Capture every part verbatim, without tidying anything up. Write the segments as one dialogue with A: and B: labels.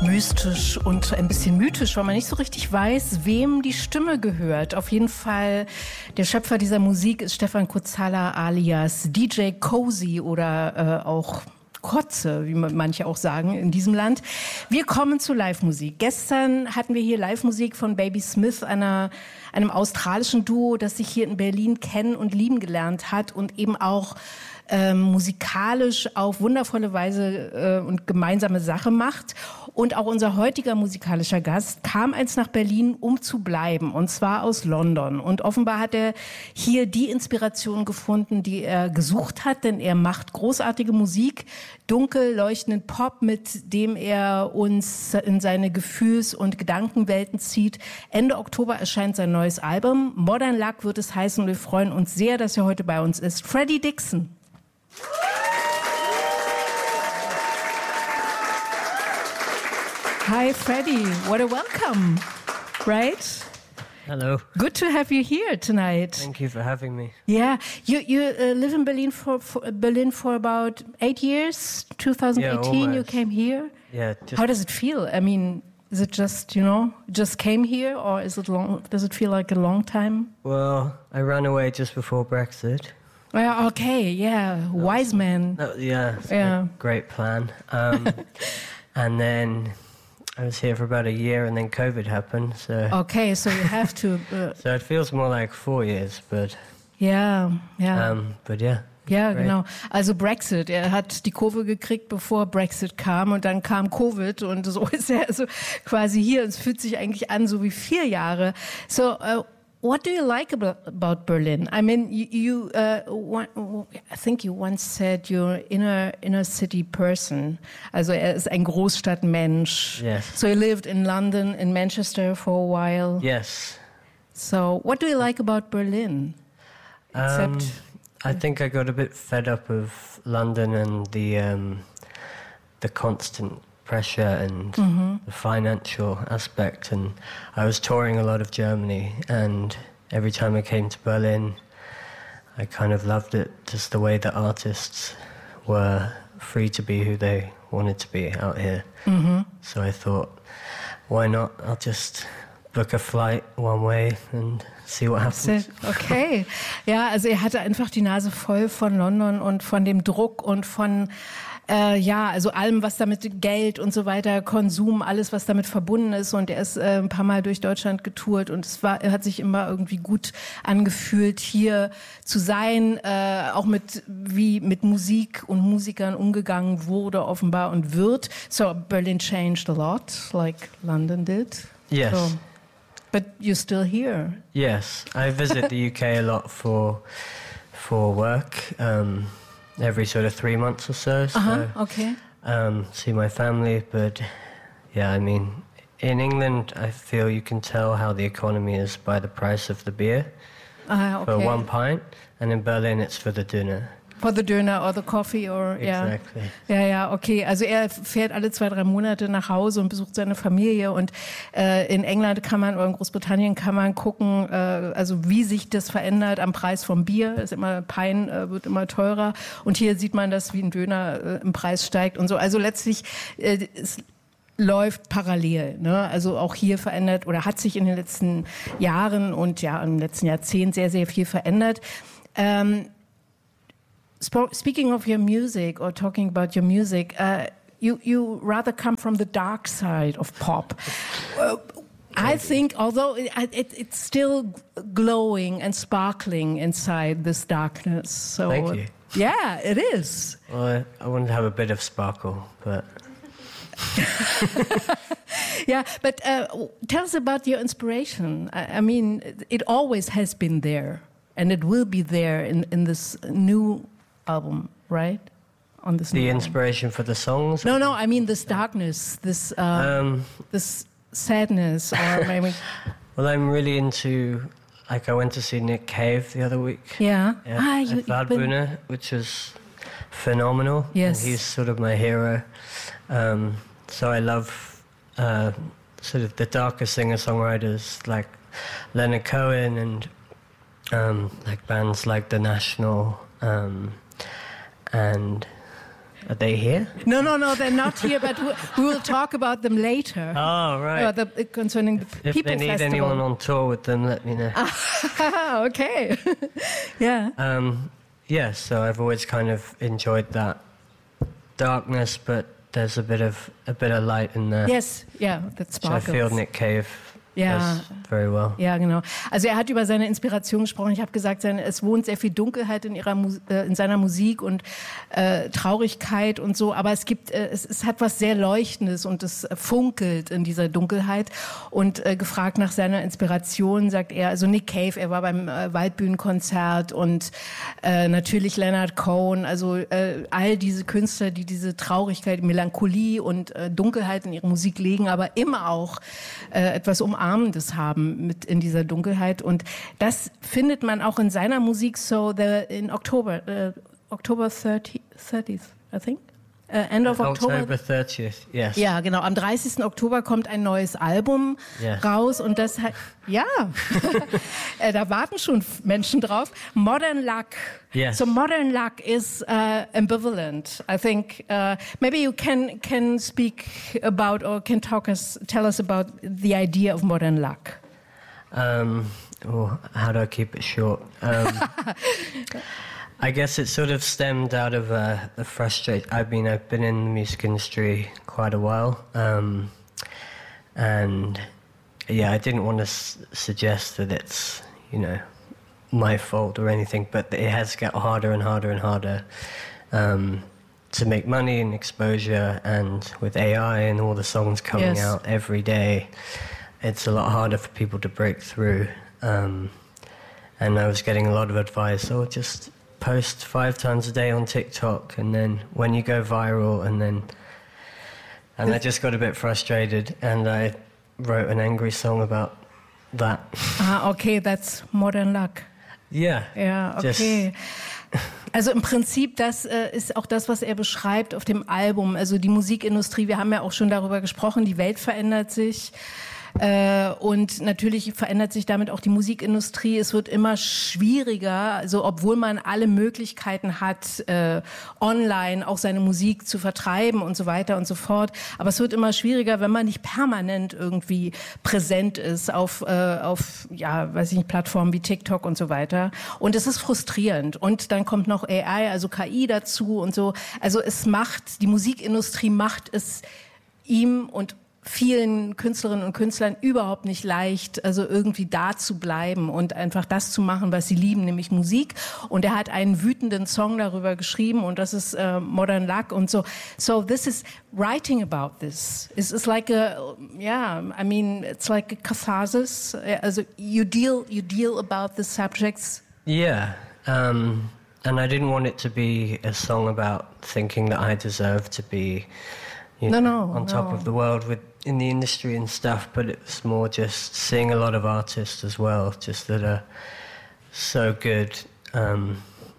A: mystisch und ein bisschen mythisch, weil man nicht so richtig weiß, wem die Stimme gehört. Auf jeden Fall, der Schöpfer dieser Musik ist Stefan Kotzala alias D J Cozy oder äh, auch Kotze, wie manche auch sagen in diesem Land. Wir kommen zu Live-Musik. Gestern hatten wir hier Live-Musik von Baby Smith, einer, einem australischen Duo, das sich hier in Berlin kennen und lieben gelernt hat und eben auch Ähm, musikalisch auf wundervolle Weise äh, und gemeinsame Sache macht. Und auch unser heutiger musikalischer Gast kam einst nach Berlin, um zu bleiben, und zwar aus London. Und offenbar hat er hier die Inspiration gefunden, die er gesucht hat, denn er macht großartige Musik, dunkel leuchtenden Pop, mit dem er uns in seine Gefühls- und Gedankenwelten zieht. Ende Oktober erscheint sein neues Album. Modern Luck wird es heißen, und wir freuen uns sehr, dass er heute bei uns ist. Freddie Dixon. Hi, Freddie. What a welcome, right?
B: Hello.
A: Good to have you here tonight.
B: Thank you for having me.
A: Yeah, you you uh, live in Berlin for, for Berlin for about eight years. twenty eighteen,
B: yeah,
A: you came here.
B: Yeah. Just
A: How does it feel? I mean, is it just you know just came here, or is it long? Does it feel like a long time?
B: Well, I ran away just before Brexit.
A: Yeah. Okay. Yeah. Wise man.
B: That, yeah.
A: Yeah.
B: A great plan. Um, and then I was here for about a year, and then COVID happened. So.
A: Okay, so you have to. Uh,
B: So it feels more like four years, but.
A: Yeah. Yeah.
B: Um, but yeah.
A: Ja,
B: Great.
A: genau. Also Brexit. Er hat die Kurve gekriegt, bevor Brexit kam, und dann kam Covid, und so ist er also quasi hier. Es fühlt sich eigentlich an so wie vier Jahre. So, uh, what do you like about, about Berlin? I mean, you, you uh, one, I think you once said you're inner inner city person. Also er ist ein Großstadtmensch.
B: Yes.
A: So you lived in London, in Manchester for a while.
B: Yes.
A: So what do you like about Berlin? Except.
B: Um, I think I got a bit fed up of London and the um, the constant pressure and mm-hmm. the financial aspect, and I was touring a lot of Germany, and every time I came to Berlin I kind of loved it, just the way that artists were free to be who they wanted to be out here. Mm-hmm. So I thought, why not, I'll just book a flight one way and see what happens.
A: Okay. Ja, also er hatte einfach die Nase voll von London und von dem Druck und von Äh, ja, also allem, was damit Geld und so weiter, Konsum, alles, was damit verbunden ist. Und er ist äh, ein paar Mal durch Deutschland getourt, und es war, er hat sich immer irgendwie gut angefühlt, hier zu sein, äh, auch mit wie mit Musik und Musikern umgegangen wurde offenbar und wird. So Berlin changed a lot, like London did.
B: Yes.
A: So, but you're still here.
B: Yes, I visit the U K a lot for for work. Um, every sort of three months or so. so
A: uh-huh, okay.
B: Um, see my family, but yeah, I mean, in England, I feel you can tell how the economy is by the price of the beer
A: uh, okay.
B: for one pint, and in Berlin, it's for the dinner.
A: For the Döner or the coffee or
B: Exactly.
A: Ja, ja, ja, okay. Also er fährt alle zwei, drei Monate nach Hause und besucht seine Familie, und äh, in England kann man oder in Großbritannien kann man gucken, äh, also wie sich das verändert am Preis vom Bier. Ist immer Pein äh, wird immer teurer, und hier sieht man, dass wie ein Döner äh, im Preis steigt und so. Also letztlich äh, es läuft parallel, ne? Also auch hier verändert oder hat sich in den letzten Jahren und ja im letzten Jahrzehnt sehr, sehr viel verändert. Ähm, Speaking of your music, or talking about your music, uh, you you rather come from the dark side of pop. Uh, I think, although it, it, it's still glowing and sparkling inside this darkness. So,
B: Thank you.
A: Yeah, it is.
B: Well, I, I wanted to have a bit of sparkle, but...
A: Yeah, but uh, tell us about your inspiration. I, I mean, it always has been there, and it will be there in, in this new album, right? On this
B: The
A: new
B: inspiration
A: album.
B: for the songs?
A: No, no, I mean this darkness, this uh, um, this sadness, or maybe...
B: Well, I'm really into... Like, I went to see Nick Cave the other week.
A: Yeah.
B: yeah
A: ah, you,
B: at Waldbühne, which was phenomenal.
A: Yes.
B: And he's sort of my hero. Um, so I love uh, sort of the darker singer-songwriters like Leonard Cohen and um, like bands like The National... Um, and Are they here?
A: No, no, no, they're not here, but we, we will talk about them later.
B: Oh, right.
A: Uh, the, concerning the
B: if,
A: People
B: if they need
A: Festival.
B: anyone on tour with them, let me know.
A: Okay. Yeah.
B: Um, yeah, so I've always kind of enjoyed that darkness, but there's a bit of a bit of light in there.
A: Yes, yeah, that sparkles.
B: Which I feel Nick Cave
A: Ja.
B: does very well.
A: Ja, genau. Also er hat über seine Inspiration gesprochen. Ich habe gesagt, seine, es wohnt sehr viel Dunkelheit in, ihrer, äh, in seiner Musik und äh, Traurigkeit und so. Aber es gibt, äh, es, es hat was sehr Leuchtendes und es funkelt in dieser Dunkelheit. Und äh, gefragt nach seiner Inspiration sagt er, also Nick Cave, er war beim äh, Waldbühnenkonzert und äh, natürlich Leonard Cohen. Also äh, all diese Künstler, die diese Traurigkeit, Melancholie und äh, Dunkelheit in ihre Musik legen, aber immer auch äh, etwas umarmendes haben mit in dieser Dunkelheit. Und das findet man auch in seiner Musik. So the, in October, uh, October thirtieth, I think. Uh, end of October.
B: October thirtieth, yes.
A: Ja, genau. Am dreißigsten Oktober kommt ein neues Album
B: yes.
A: raus und das hat, ja, da warten schon Menschen drauf. Modern Luck.
B: Yes.
A: So Modern Luck is uh, ambivalent. I think uh, maybe you can can speak about or can talk us, tell us about the idea of Modern Luck.
B: Um, oh, how do I keep it short? Um, I guess it sort of stemmed out of uh, the frustration. I mean, I've been in the music industry quite a while, um, and yeah, I didn't want to s- suggest that it's, you know, my fault or anything, but it has got harder and harder and harder um, to make money and exposure, and with A I and all the songs coming
A: yes.
B: out every day, it's a lot harder for people to break through. Um, and I was getting a lot of advice, oh, just post five times a day on TikTok, and then when you go viral, and then and I just got a bit frustrated, and I wrote an angry song about that.
A: Ah, okay, that's Modern Luck.
B: Yeah.
A: Ja, okay. Also im Prinzip, das äh, ist auch das, was er beschreibt auf dem Album. Also die Musikindustrie, wir haben ja auch schon darüber gesprochen, die Welt verändert sich. Äh, und natürlich verändert sich damit auch die Musikindustrie. Es wird immer schwieriger, also obwohl man alle Möglichkeiten hat, äh, online auch seine Musik zu vertreiben und so weiter und so fort. Aber es wird immer schwieriger, wenn man nicht permanent irgendwie präsent ist auf, äh, auf ja, weiß ich nicht, Plattformen wie TikTok und so weiter. Und es ist frustrierend. Und dann kommt noch A I, also K I dazu und so. Also es macht, die Musikindustrie macht es ihm und vielen Künstlerinnen und Künstlern überhaupt nicht leicht, also irgendwie da zu bleiben und einfach das zu machen, was sie lieben, nämlich Musik. Und er hat einen wütenden Song darüber geschrieben und das ist uh, Modern Luck und so. So this is writing about this. It's, it's like a, yeah, I mean, it's like a catharsis. Also you deal, you deal about the subjects.
B: Yeah, um, and I didn't want it to be a song about thinking that I deserve to be, you
A: no,
B: know,
A: no,
B: on top
A: no.
B: of the world with in the industry and stuff, but it was more just seeing a lot of artists as well, just that are so good, um,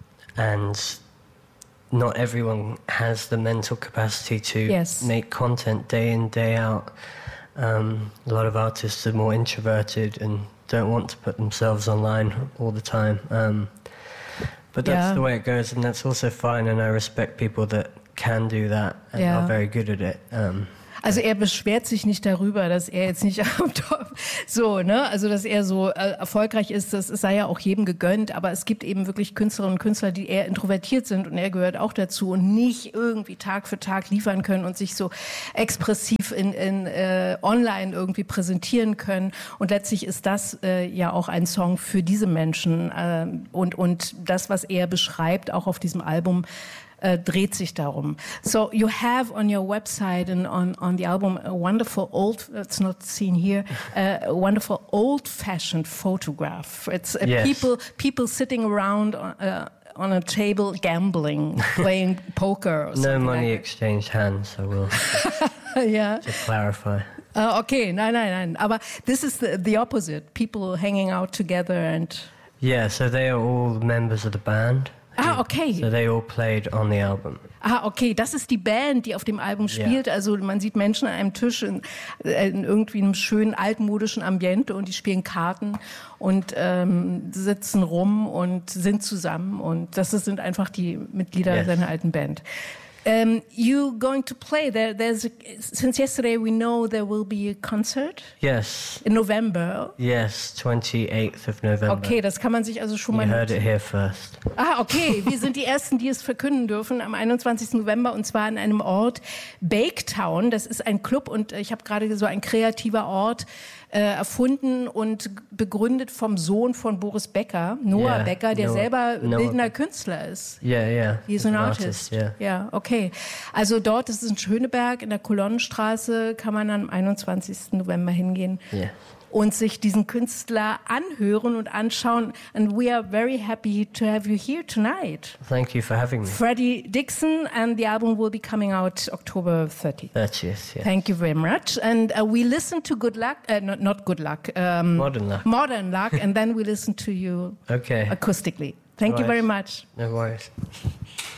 B: and not everyone has the mental capacity to
A: yes.
B: make content day in, day out. Um, a lot of artists are more introverted and don't want to put themselves online all the time. Um, but that's
A: yeah.
B: the way it goes, and that's also fine, and I respect people that can do that and
A: yeah.
B: are very good at it. Um,
A: Also er beschwert sich nicht darüber, dass er jetzt nicht am Top, so, ne, also dass er so äh, erfolgreich ist, das sei ja auch jedem gegönnt, aber es gibt eben wirklich Künstlerinnen und Künstler, die eher introvertiert sind und er gehört auch dazu und nicht irgendwie Tag für Tag liefern können und sich so expressiv in, in äh, online irgendwie präsentieren können und letztlich ist das äh, ja auch ein Song für diese Menschen äh, und, und das, was er beschreibt, auch auf diesem Album, Uh, dreht sich darum. So you have on your website and on, on the album a wonderful old, it's not seen here, uh, a wonderful old-fashioned photograph. It's uh,
B: yes.
A: people people sitting around on, uh, on a table gambling, playing poker or something.
B: No money
A: like
B: exchanged hands, I will
A: yeah.
B: to clarify.
A: Uh, okay, nein, nein, nein. Aber this is the, the opposite. People hanging out together and...
B: Yeah, so they are all members of the band.
A: Ah, okay.
B: So they all played on the album.
A: Ah, okay, das ist die Band, die auf dem Album spielt. Yeah. Also man sieht Menschen an einem Tisch in, in irgendwie einem schönen altmodischen Ambiente und die spielen Karten und ähm, sitzen rum und sind zusammen und das sind einfach die Mitglieder yes. seiner alten Band. Um, you going to play there? There's a, since yesterday we know there will be a concert.
B: Yes.
A: In November.
B: Yes, twenty-eighth of November.
A: Okay, das kann man sich also schon
B: you
A: mal.
B: You heard it here first.
A: Ah, okay. Wir sind die ersten, die es verkünden dürfen am einundzwanzigsten November und zwar an einem Ort Baketown. Das ist ein Club und ich habe gerade so ein kreativer Ort äh, erfunden und begründet vom Sohn von Boris Becker, Noah
B: yeah,
A: Becker, der
B: Noah,
A: selber
B: Noah.
A: bildender Künstler ist.
B: Yeah, yeah.
A: He's an artist.
B: Yeah.
A: Ja, okay. Also dort, das ist in Schöneberg in der Kolonnenstraße, kann man am einundzwanzigsten November hingehen.
B: Yeah.
A: Und sich diesen Künstler anhören und anschauen. And we are very happy to have you here tonight.
B: Thank you for having me.
A: Freddie Dixon, and the album will be coming out October thirtieth.
B: thirtieth, yes.
A: Thank you very much. And uh, we listen to Good Luck, uh, not, not Good Luck. Um,
B: Modern Luck.
A: Modern Luck, and then we listen to you
B: okay.
A: acoustically. Thank
B: Right.
A: you very much.
B: No worries.